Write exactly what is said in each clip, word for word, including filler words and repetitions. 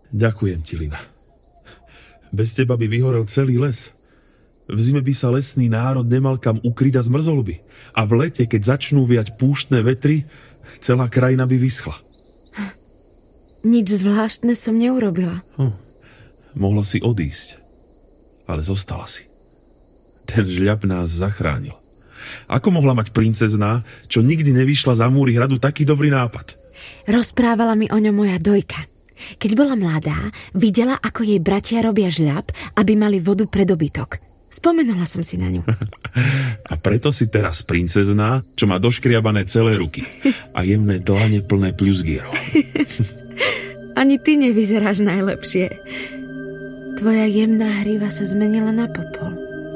Ďakujem ti, Lina. Bez teba by vyhorel celý les. V zime by sa lesný národ nemal kam ukryť a zmrzol by. A v lete, keď začnú viať púštne vetry, celá krajina by vyschla. Nič zvláštne som neurobila. Hm. Mohla si odísť, ale zostala si. Ten žľab nás zachránil. Ako mohla mať princezná, čo nikdy nevyšla za múry hradu, taký dobrý nápad? Rozprávala mi o ňom moja dojka. Keď bola mladá, videla, ako jej bratia robia žľab, aby mali vodu pre dobytok. Spomenula som si na ňu. A preto si teraz princezná, čo má doškriabané celé ruky a jemné dlane plné pľuzgierov. Ani ty nevyzeráš najlepšie. Tvoja jemná hríva sa zmenila na popol.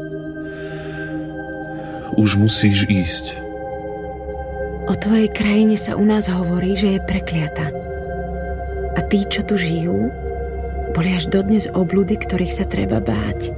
Už musíš ísť. O tvojej krajine sa u nás hovorí, že je prekliata. A tí, čo tu žijú, boli až dodnes obľudy, ktorých sa treba báť.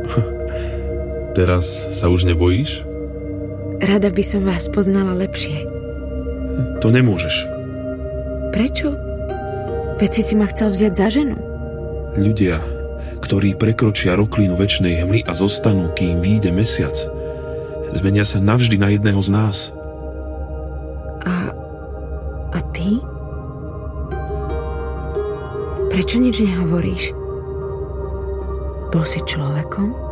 Teraz sa už nebojíš? Rada by som vás poznala lepšie. To nemôžeš. Prečo? Veď si si ma chcel vziať za ženu. Ľudia, ktorí prekročia roklínu večnej hmly a zostanú, kým vyjde mesiac, zmenia sa navždy na jedného z nás. A... a ty? Prečo nič nehovoríš? Bol si človekom?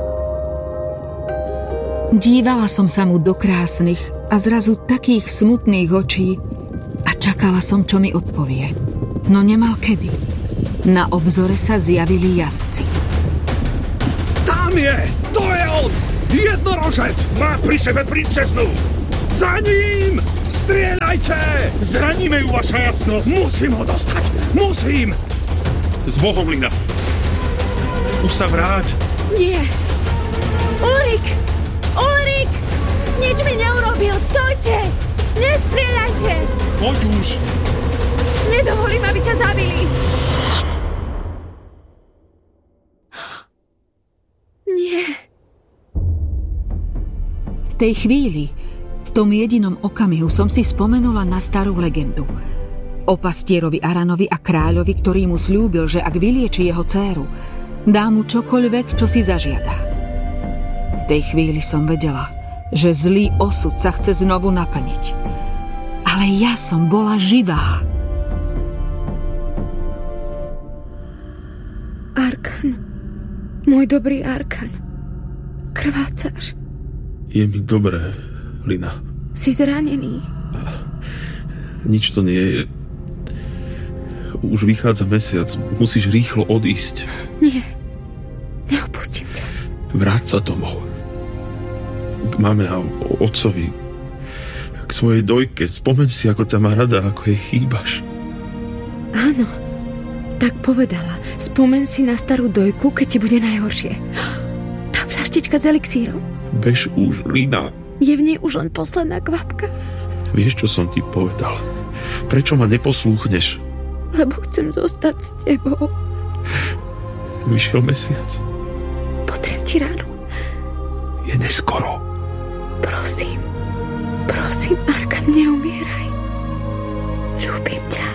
Dívala som sa mu do krásnych a zrazu takých smutných očí a čakala som, čo mi odpovie. No nemal kedy. Na obzore sa zjavili jazdci. Tam je! To je on! Jednorožec! Má pri sebe princeznú! Za ním! Strieľajte! Zraníme ju, vaša jasnosť! Musím ho dostať! Musím! S Bohom, Lina! Už sa vráť! Nie! Ulrik! Ulrik! Nič mi neurobil! Stojte! Nestrieľajte! Poď už! Nedovolím, aby ťa zabili! Nie! V tej chvíli, v tom jedinom okamihu som si spomenula na starú legendu. O pastierovi Aranovi a kráľovi, ktorý mu sľúbil, že ak vylieči jeho dcéru, dá mu čokoľvek, čo si zažiada. V tej chvíli som vedela, že zlý osud sa chce znovu naplniť. Ale ja som bola živá. Arkan. Môj dobrý Arkan. Krvácaš. Je mi dobré, Lina. Si zranený. Nič to nie je. Už vychádza mesiac. Musíš rýchlo odísť. Nie. Neopustím ťa. Vráť sa domov. K mame a otcovi. K svojej dojke. Spomeň si, ako ťa má rada, ako jej chýbaš. Áno. Tak povedala. Spomeň si na starú dojku, keď ti bude najhoršie. Tá fľaštička s elixírom. Bež už, Lina. Je v nej už len posledná kvapka. Vieš, čo som ti povedal? Prečo ma neposlúchneš? Lebo chcem zostať s tebou. Vyšiel mesiac. Potrem ti ránu. Je neskoro. Prosím. Prosím, Arkan, neumieraj. Ľúbim ťa.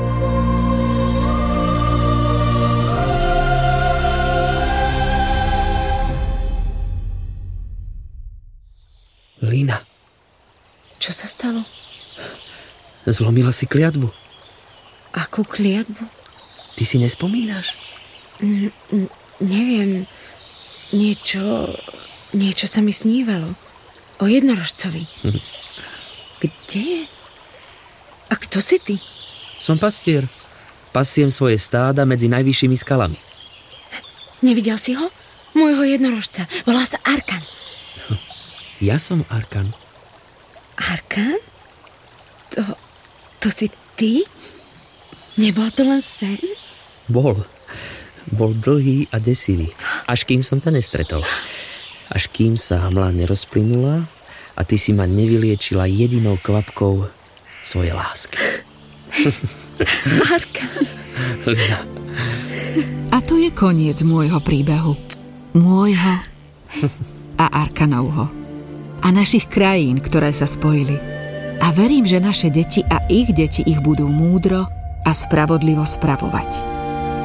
Lina. Čo sa stalo? Zlomila si kliatbu. Akú kliatbu? Ty si nespomínaš? N- n- neviem. Niečo... Niečo sa mi snívalo. O jednorožcovi. Hm. Kde je? A kto si ty? Som pastier. Pasiem svoje stáda medzi najvyššími skalami. Nevidel si ho? Môjho jednorožca. Volá sa Arkan. Ja som Arkan. Arkan? To... To si ty? Nebol to len sen? Bol. Bol dlhý a desivý. Až kým som ťa nestretol. Až kým sa hmla nerozplynula a ty si ma nevyliečila jedinou kvapkou svojej lásky. Arkan. A to je koniec môjho príbehu. Môjho a Arkanovho. A našich krajín, ktoré sa spojili. A verím, že naše deti a ich deti ich budú múdro a spravodlivo spravovať.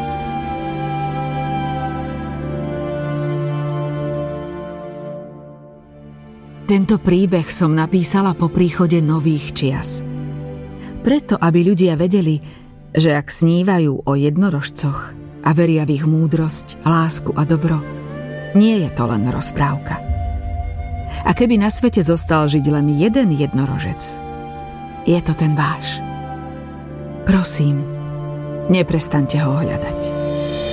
Tento príbeh som napísala po príchode nových čias. Preto, aby ľudia vedeli, že ak snívajú o jednorožcoch a veria v ich múdrosť, lásku a dobro, nie je to len rozprávka. A keby na svete zostal žiť len jeden jednorožec, je to ten váš. Prosím, neprestaňte ho hľadať.